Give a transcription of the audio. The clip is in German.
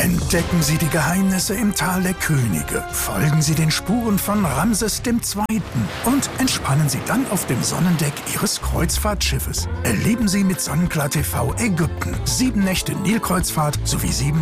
Entdecken Sie die Geheimnisse im Tal der Könige. Folgen Sie den Spuren von Ramses II. Und entspannen Sie dann auf dem Sonnendeck Ihres Kreuzfahrtschiffes. Erleben Sie mit Sonnenklar TV Ägypten 7 Nächte Nilkreuzfahrt sowie 7